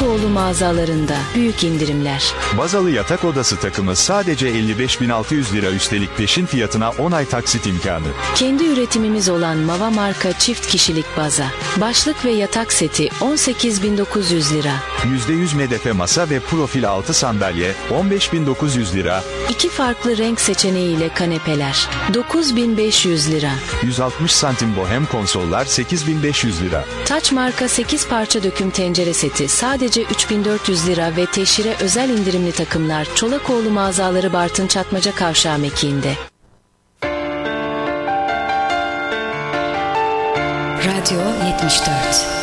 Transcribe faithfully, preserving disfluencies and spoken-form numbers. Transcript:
Çolakoğlu mağazalarında büyük indirimler. Bazalı yatak odası takımı sadece elli beş bin altı yüz lira, üstelik peşin fiyatına on ay taksit imkanı. Kendi üretimimiz olan Mava marka çift kişilik baza. Başlık ve yatak seti on sekiz bin dokuz yüz lira. yüzde yüz medefe masa ve profil altı sandalye on beş bin dokuz yüz lira. İki farklı renk seçeneğiyle kanepeler dokuz bin beş yüz lira. yüz altmış santim bohem konsollar sekiz bin beş yüz lira. Taç marka sekiz parça döküm tencere seti sadece üç bin dört yüz lira ve teşhire özel indirimli takımlar Çolakoğlu mağazaları Bartın Çatmaca Kavşağı mevkiinde. Radyo yetmiş dört.